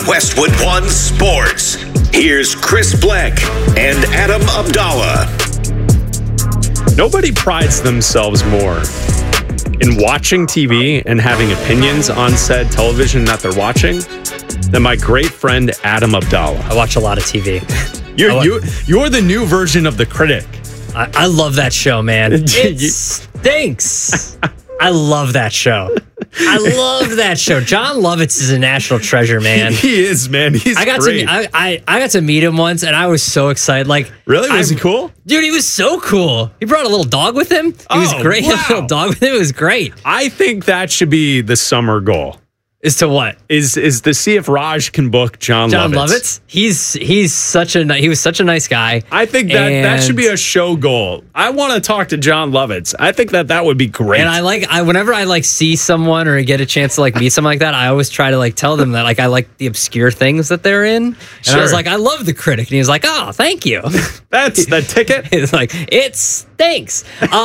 Westwood One Sports. Here's Chris Black and Adam Abdallah. Nobody prides themselves more in watching TV and having opinions on said television that they're watching than my great friend Adam Abdallah. I watch a lot of TV. You're the new version of The Critic. I love that show, man. It stinks. I love that show. I love that show. John Lovitz is a national treasure, man. He is, man. He's great. I got to meet him once, and I was so excited. Like, really? Was he cool? Dude, he was so cool. He brought a little dog with him. He was great. Wow. A little dog with him. It was great. I think that should be the summer goal. Is to what? Is to see if Raj can book John Lovitz. He was such a nice guy. I think that should be a show goal. I want to talk to John Lovitz. I think that would be great. And whenever I see someone or get a chance to meet someone like that, I always try to tell them that I like the obscure things that they're in. And sure. I was like, I love The Critic, and he was like, oh, thank you. That's the ticket. It's like, it stinks.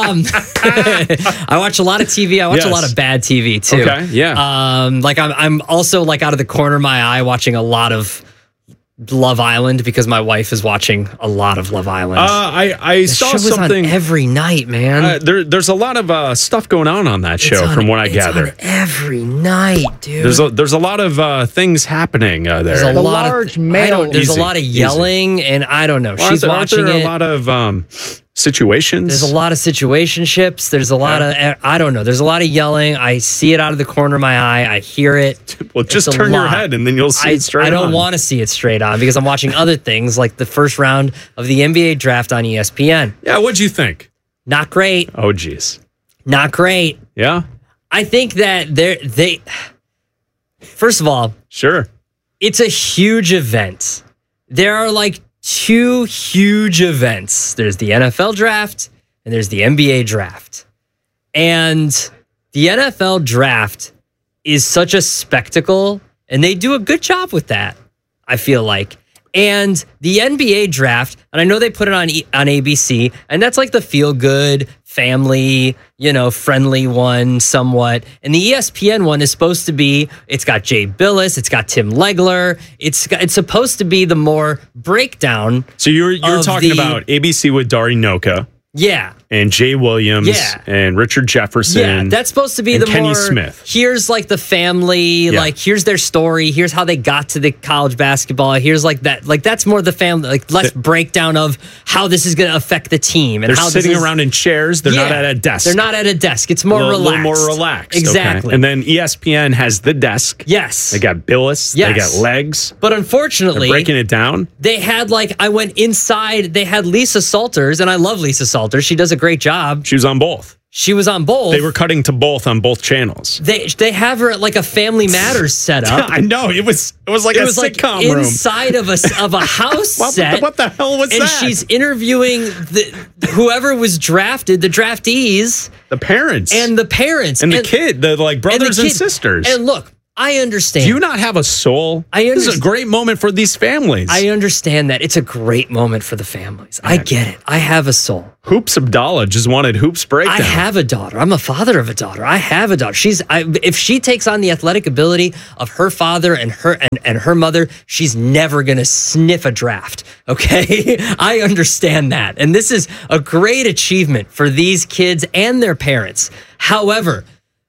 I watch a lot of TV. I watch a lot of bad TV too. Okay, yeah. I'm also out of the corner of my eye watching a lot of Love Island because my wife is watching a lot of Love Island. I saw something on every night, man. There's a lot of stuff going on that show, from what I gather. On every night, dude. There's a lot of things happening there. There's a lot of yelling, and I don't know. She's watching it. A lot of situations. There's a lot of situationships. There's a lot of, I don't know. There's a lot of yelling. I see it out of the corner of my eye. I hear it. Well, just turn your head and then you'll see it straight on. I don't want to see it straight on because I'm watching other things like the first round of the NBA draft on ESPN. Yeah, what'd you think? Not great. Oh, geez. Not great. Yeah? I think that first of all, sure, it's a huge event. There are two huge events. There's the NFL draft and there's the NBA draft. And the NFL draft is such a spectacle, and they do a good job with that, I feel like. And the NBA draft, and I know they put it on ABC, and that's the feel-good, family, friendly one somewhat. And the ESPN one is supposed to be, it's got Jay Billis, it's got Tim Legler. It's supposed to be the more breakdown. So you're talking about ABC with Dari Noka. Yeah. And Jay Williams and Richard Jefferson. Yeah, that's supposed to be the Kenny more Smith. Here's the family, here's their story, here's how they got to the college basketball. Here's that. That's more the family, less breakdown of how this is going to affect the team and they're how sitting around in chairs. They're not at a desk. They're not at a desk. It's more relaxed. A little more relaxed. Exactly. Okay. And then ESPN has the desk. Yes. They got Billis. Yes. They got legs. But unfortunately, they're breaking it down. They had I went inside. They had Lisa Salters, and I love Lisa Salters. She does a great job. She was on both. She was on both. They were cutting to both on both channels. They have her at a Family Matters setup. I know it was like a sitcom room inside of a house set. What the hell was that? And she's interviewing whoever was drafted, the draftees, the parents, and the parents, and the kid, the brothers and sisters. And look, I understand. Do you not have a soul? This is a great moment for these families. I understand that. It's a great moment for the families. I get it. I have a soul. Hoops Abdallah just wanted Hoops Breakdown. I have a daughter. I'm a father of a daughter. I have a daughter. If she takes on the athletic ability of her father and her mother, she's never going to sniff a draft. Okay? I understand that. And this is a great achievement for these kids and their parents. However,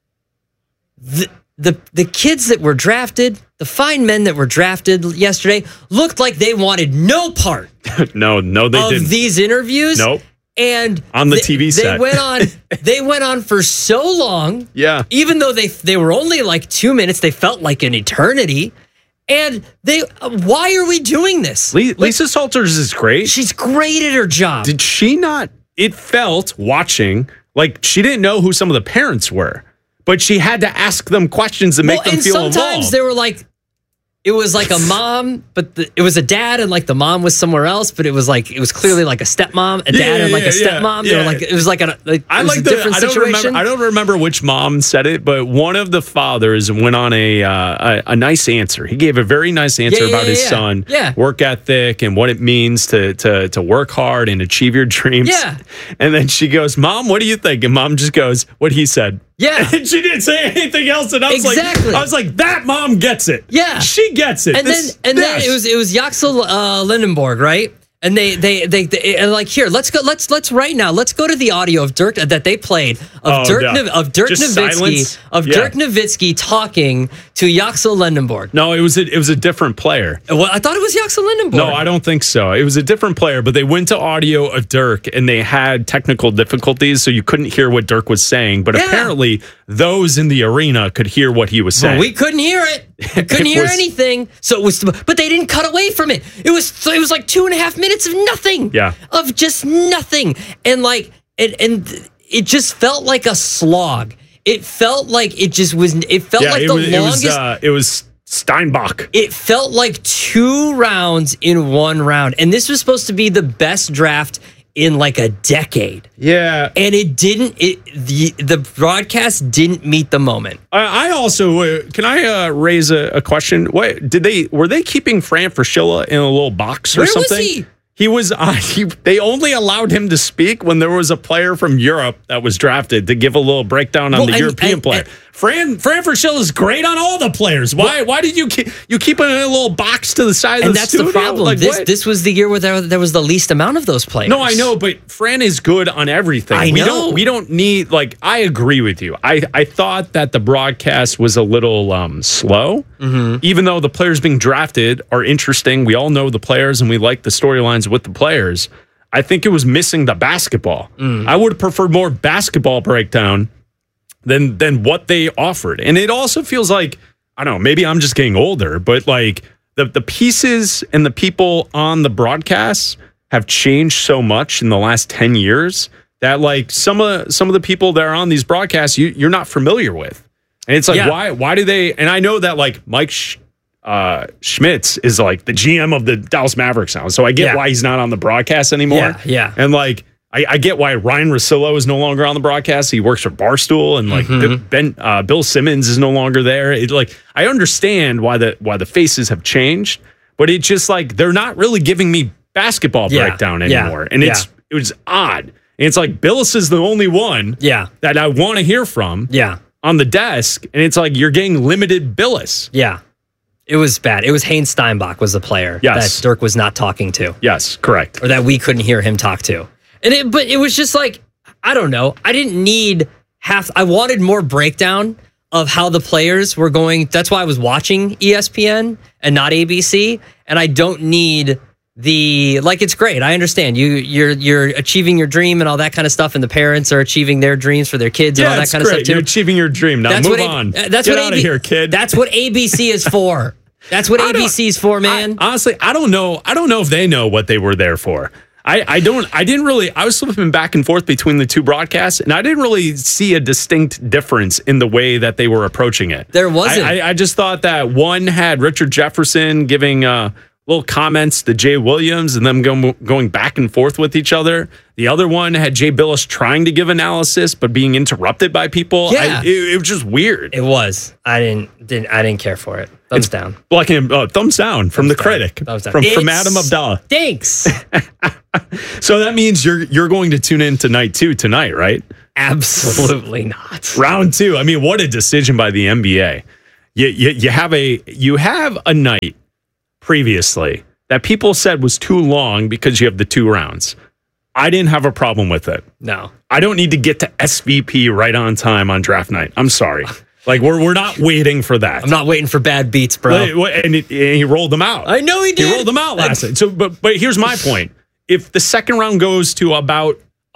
the kids that were drafted, the fine men that were drafted yesterday, looked like they wanted no part. No, they didn't. Of these interviews. Nope. And on the TV set, they went on for so long. Yeah. Even though they were only 2 minutes, they felt like an eternity. And why are we doing this? Lisa Salters is great. She's great at her job. Did she not? It felt watching like she didn't know who some of the parents were. But she had to ask them questions to make them feel involved. Sometimes they were it was a mom, but it was a dad, and the mom was somewhere else. But it was clearly a stepmom, a dad, and a stepmom. Yeah. They were it was a different situation. I don't remember which mom said it, but one of the fathers went on a nice answer. He gave a very nice answer about his son, work ethic, and what it means to work hard and achieve your dreams. Yeah. And then she goes, "Mom, what do you think?" And Mom just goes, "What he said." Yeah. And she didn't say anything else. And I was like, that mom gets it. Yeah. She he gets it. And then it was Yaxel Lindenborg, right? And they like, here, let's go right now. Let's go to the audio of Dirk that they played of Dirk Nowitzki talking to Yaxel Lindenborg. No, it was a different player. Well, I thought it was Yaxel Lindenborg. No, I don't think so. It was a different player, but they went to audio of Dirk and they had technical difficulties, so you couldn't hear what Dirk was saying. But apparently, those in the arena could hear what he was saying. Well, we couldn't hear it. Couldn't hear anything. So it was, but they didn't cut away from it. It was like 2.5 minutes of nothing. Yeah, of just nothing, and it just felt like a slog. It felt like it just was. It felt like the longest. It was Steinbach. It felt like 2 rounds in 1 round, and this was supposed to be the best draft in like a decade. Yeah. And it didn't, the broadcast didn't meet the moment. I also, can I raise a question? Were they keeping Fran Fraschilla in a little box or something? Where was he? He was, they only allowed him to speak when there was a player from Europe that was drafted to give a little breakdown on the European player. Fran Fraschilla is great on all the players. Why did you keep him in a little box to the side of the studio? And that's the problem. Like, this was the year where there was the least amount of those players. No, I know, but Fran is good on everything. I know. We don't need, I agree with you. I thought that the broadcast was a little slow, even though the players being drafted are interesting. We all know the players and we like the storylines with the players. I think it was missing the basketball. I would have preferred more basketball breakdown than what they offered. And it also feels like, I don't know, maybe I'm just getting older, but like the pieces and the people on the broadcasts have changed so much in the last 10 years that like some of the people that are on these broadcasts you're not familiar with. And it's like, why do they, and I know that like Mike Schmitz is like the GM of the Dallas Mavericks now. So I get why he's not on the broadcast anymore. Yeah. And like, I get why Ryan Russillo is no longer on the broadcast. He works for Barstool, and like Bill Simmons is no longer there. I understand why the faces have changed, but it's just like they're not really giving me basketball breakdown anymore, and it was odd. And it's like Billis is the only one that I want to hear from on the desk, and it's like you're getting limited Billis. Yeah. It was bad. It was Haynes Steinbach was the player that Dirk was not talking to. Yes, correct. Or that we couldn't hear him talk to. But it was just like, I don't know. I didn't need I wanted more breakdown of how the players were going. That's why I was watching ESPN and not ABC. And I don't need it's great. I understand you're achieving your dream and all that kind of stuff. And the parents are achieving their dreams for their kids and all that kind of stuff too. You're achieving your dream. Now move on. Get out of here, kid. That's what ABC is for. That's what ABC is for, man. Honestly, I don't know if they know what they were there for. I was flipping back and forth between the two broadcasts, and I didn't really see a distinct difference in the way that they were approaching it. There wasn't. I just thought that one had Richard Jefferson giving little comments to Jay Williams and them going back and forth with each other. The other one had Jay Billis trying to give analysis, but being interrupted by people. Yeah. It was just weird. It was. I didn't care for it. Thumbs down. Thumbs down from the critic. Thumbs down. From Adam Abdallah. Thanks. So that means you're going to tune in tonight, right? Absolutely not. Round 2. I mean, what a decision by the NBA. You have a night previously that people said was too long because you have the 2 rounds. I didn't have a problem with it. No. I don't need to get to SVP right on time on draft night. I'm sorry. Like, we're not waiting for that. I'm not waiting for bad beats, bro. And he rolled them out. I know he did. He rolled them out last night. So, but here's my point. If the second round goes to about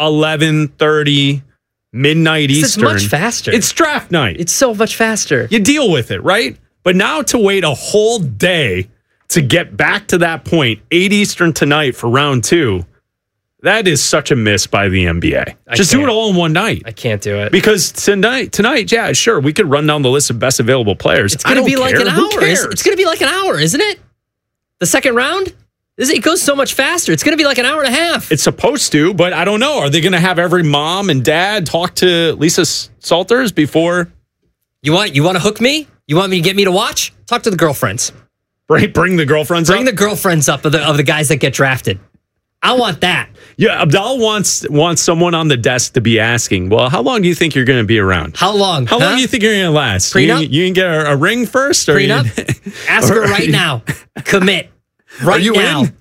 11:30, midnight Eastern. It's much faster. It's draft night. It's so much faster. You deal with it, right? But now to wait a whole day to get back to that point, 8 Eastern tonight for round 2, that is such a miss by the NBA. Just do it all in one night. I can't do it. Because tonight, yeah, sure, we could run down the list of best available players. It's going to be like an hour. It's going to be like an hour, isn't it? The second round? It goes so much faster. It's going to be like an hour and a half. It's supposed to, but I don't know. Are they going to have every mom and dad talk to Lisa Salters before? You want to hook me? You want me to get me to watch? Talk to the girlfriends. Bring the girlfriends up? Bring the girlfriends up of the guys that get drafted. I want that. Yeah, Abdal wants someone on the desk to be asking, well, how long do you think you're going to be around? How long? How long do you think you're going to last? Prenup? You can get a ring first? Or Prenup? Ask her right now. Commit. Right now. In?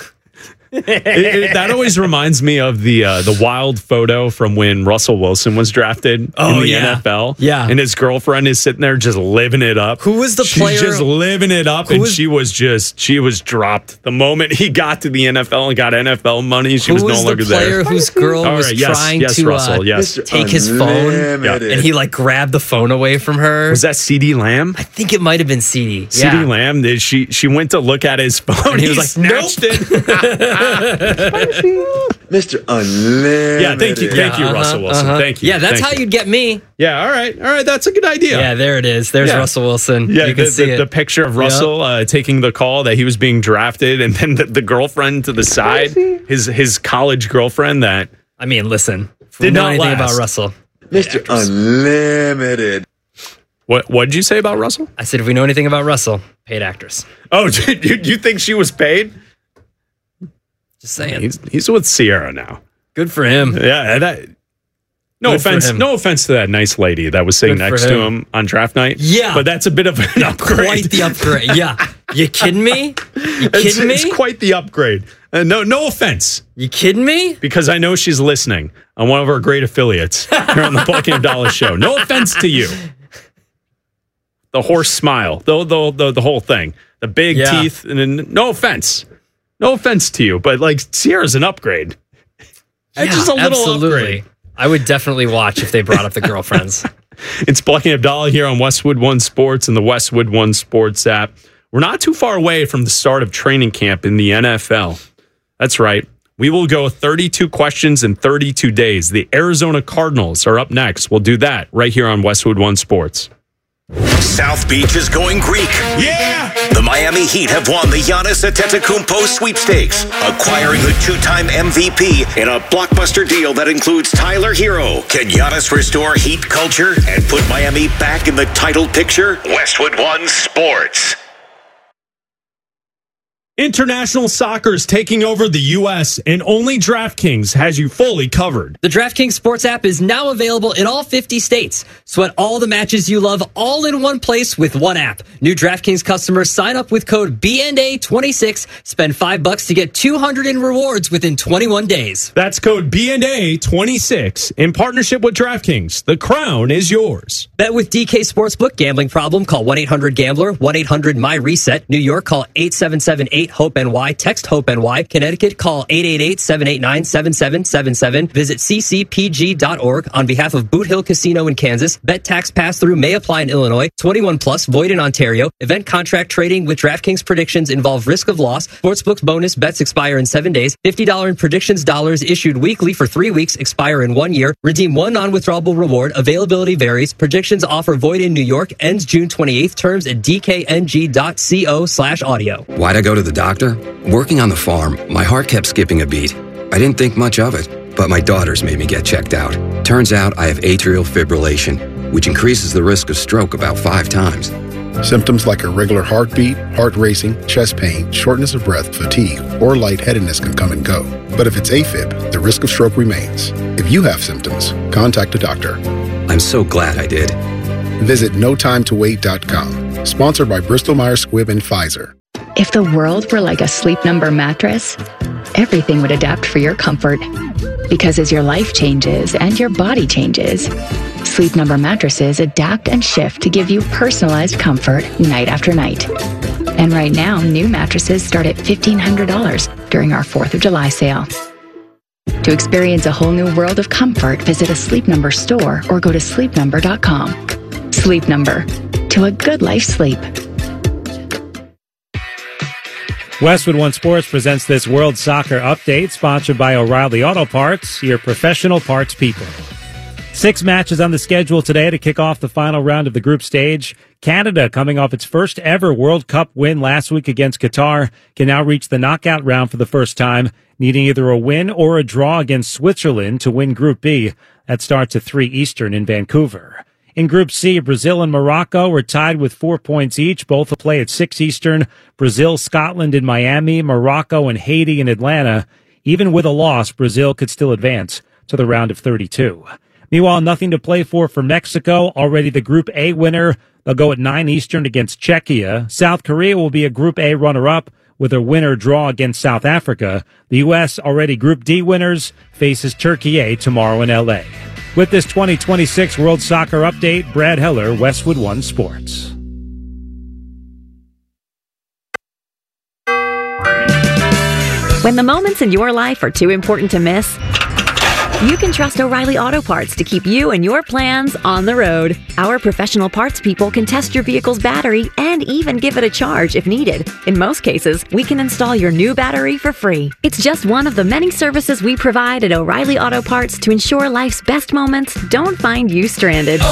That always reminds me of the wild photo from when Russell Wilson was drafted in the NFL. Yeah. And his girlfriend is sitting there just living it up. Who was the player? She's just living it up. She was dropped. The moment he got to the NFL and got NFL money, she was no longer there. Who was the player whose girl was trying to Russell, take his phone? And he grabbed the phone away from her? Was that CeeDee Lamb? I think it might have been CeeDee. CeeDee Lamb. She went to look at his phone. And he was like, snatched it. Mr. Unlimited. Yeah, thank you, Russell Wilson. Thank you. Yeah, that's how you'd get me. Yeah, all right. That's a good idea. Yeah, there it is. There's Russell Wilson. Yeah, you can see it. The picture of Russell taking the call that he was being drafted, and then the girlfriend to the side, his college girlfriend that. I mean, listen, did not know anything last. about Russell. Mr. Unlimited. What did you say about Russell? I said, if we know anything about Russell, paid actress. Oh, you think she was paid? Just saying. He's with Sierra now. Good for him. Yeah, no offense to that nice lady that was sitting next to him on draft night. Yeah. But that's a bit of an upgrade. Quite the upgrade. Yeah. You kidding me? It's quite the upgrade. No offense. You kidding me? Because I know she's listening on one of our great affiliates here on the Black and Abdallah show. No offense to you. The horse smile, the whole thing, the big teeth, and no offense. No offense to you, but Sierra's an upgrade. It's just a little upgrade. I would definitely watch if they brought up the girlfriends. It's Black and Abdallah here on Westwood One Sports and the Westwood One Sports app. We're not too far away from the start of training camp in the NFL. That's right. We will go 32 questions in 32 days. The Arizona Cardinals are up next. We'll do that right here on Westwood One Sports. South Beach is going Greek. Yeah! The Miami Heat have won the Giannis Antetokounmpo sweepstakes, acquiring the two-time MVP in a blockbuster deal that includes Tyler Hero. Can Giannis restore Heat culture and put Miami back in the title picture? Westwood One Sports. International soccer is taking over the U.S., and only DraftKings has you fully covered. The DraftKings Sports app is now available in all 50 states. Sweat all the matches you love all in one place with one app. New DraftKings customers sign up with code BNA26, spend $5 to get $200 in rewards within 21 days. That's code BNA26 in partnership with DraftKings. The crown is yours. Bet with DK Sportsbook. Gambling problem? Call 1-800-GAMBLER, 1-800-MY-RESET. New York, call 877-8-HOPE-NY. Text HOPE-NY. Connecticut, call 888-789-7777. Visit ccpg.org. On behalf of Boot Hill Casino in Kansas, bet tax pass-through may apply in Illinois. 21 plus, void in Ontario. Event contract trading with DraftKings predictions involve risk of loss. Sportsbook bonus bets expire in 7 days. $50 in predictions dollars issued weekly for 3 weeks, expire in 1 year. Redeem one non-withdrawable reward. Availability varies. Predictions offer void in New York. Ends June 28th. Terms at dkng.co/audio. Why'd I go to the doctor? Working on the farm, my heart kept skipping a beat. I didn't think much of it, but my daughters made me get checked out. Turns out I have atrial fibrillation, which increases the risk of stroke about 5 times. Symptoms like irregular heartbeat, heart racing, chest pain, shortness of breath, fatigue, or lightheadedness can come and go. But if it's AFib, the risk of stroke remains. If you have symptoms, contact a doctor. I'm so glad I did. Visit NoTimeToWait.com. Sponsored by Bristol-Myers Squibb and Pfizer. If the world were like a Sleep Number mattress, everything would adapt for your comfort. Because as your life changes and your body changes, Sleep Number mattresses adapt and shift to give you personalized comfort night after night. And right now, new mattresses start at $1,500 during our 4th of July sale. To experience a whole new world of comfort, visit a Sleep Number store or go to sleepnumber.com. Sleep Number. To a good life sleep. Westwood One Sports presents this World Soccer Update, sponsored by O'Reilly Auto Parts, your professional parts people. 6 matches on the schedule today to kick off the final round of the group stage. Canada, coming off its first ever World Cup win last week against Qatar, can now reach the knockout round for the first time, needing either a win or a draw against Switzerland to win Group B. That starts at 3 Eastern in Vancouver. In Group C, Brazil and Morocco are tied with 4 points each. Both will play at 6 Eastern. Brazil, Scotland in Miami, Morocco and Haiti in Atlanta. Even with a loss, Brazil could still advance to the round of 32. Meanwhile, nothing to play for Mexico. Already the Group A winner. They'll go at 9 Eastern against Czechia. South Korea will be a Group A runner-up with a winner draw against South Africa. The U.S., already Group D winners, faces Turkey A tomorrow in L.A. With this 2026 World Soccer Update, Brad Heller, Westwood One Sports. When the moments in your life are too important to miss, you can trust O'Reilly Auto Parts to keep you and your plans on the road. Our professional parts people can test your vehicle's battery and even give it a charge if needed. In most cases, we can install your new battery for free. It's just one of the many services we provide at O'Reilly Auto Parts to ensure life's best moments don't find you stranded.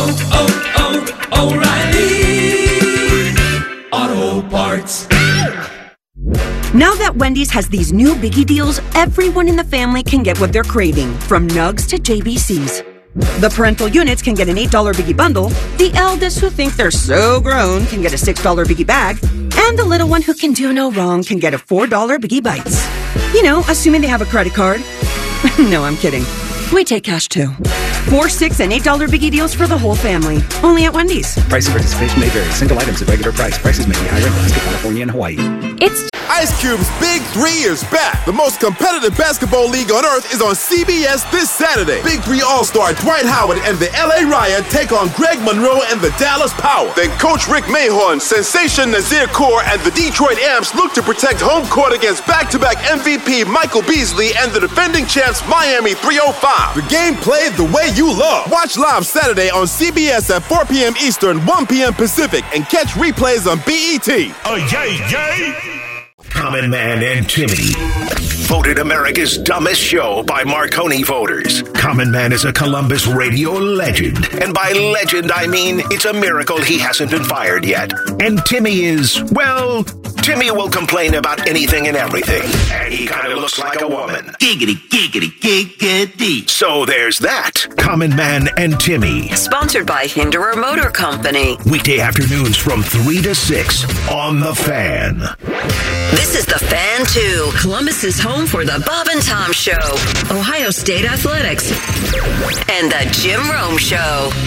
O'Reilly Auto Parts. Now that Wendy's has these new biggie deals, everyone in the family can get what they're craving, from nugs to JBCs. The parental units can get an $8 biggie bundle, the eldest who think they're so grown can get a $6 biggie bag, and the little one who can do no wrong can get a $4 biggie bites. You know, assuming they have a credit card. No, I'm kidding. We take cash too. 4, $6, and $8 biggie deals for the whole family. Only at Wendy's. Price and participation may vary. Single items at regular price. Prices may be higher in Alaska, California, and Hawaii. It's Ice Cube's Big 3 is back. The most competitive basketball league on earth is on CBS this Saturday. Big 3 All-Star Dwight Howard and the LA Riot take on Greg Monroe and the Dallas Power. Then Coach Rick Mahorn, Sensation Nazir Kaur, and the Detroit Amps look to protect home court against back-to-back MVP Michael Beasley and the defending champs Miami 305. The game played the way you love. Watch live Saturday on CBS at 4 p.m. Eastern, 1 p.m. Pacific, and catch replays on BET. Oh, yay, yay! Common Man and Timmy. Voted America's dumbest show by Marconi voters. Common Man is a Columbus radio legend. And by legend, I mean it's a miracle he hasn't been fired yet. And Timmy is, well, Timmy will complain about anything and everything. And he kind of looks like a woman. Giggity, giggity, giggity. So there's that. Common Man and Timmy. Sponsored by Hinderer Motor Company. Weekday afternoons from 3 to 6 on The Fan. This is The Fan 2, Columbus's home for the Bob and Tom Show, Ohio State Athletics, and the Jim Rome Show.